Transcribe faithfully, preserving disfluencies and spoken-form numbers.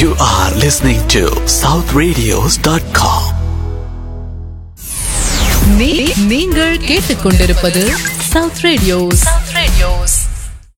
You are listening to south radios dot com. நீங்கள் கேட்டுக்கொண்டிருப்பது South Radios. South Radios.